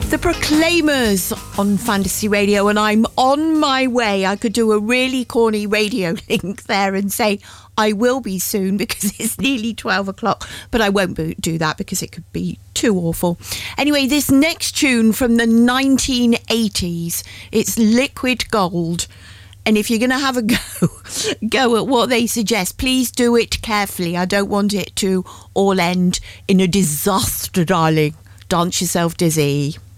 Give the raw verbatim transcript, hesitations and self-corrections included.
The Proclaimers on Fantasy Radio, and I'm on my way. I could do a really corny radio link there and say I will be soon because it's nearly twelve o'clock, but I won't do that because it could be too awful. Anyway, this next tune from the nineteen eighties, it's Liquid Gold. And if you're going to have a go, go at what they suggest, please do it carefully. I don't want it to all end in a disaster, darling. Dance yourself dizzy.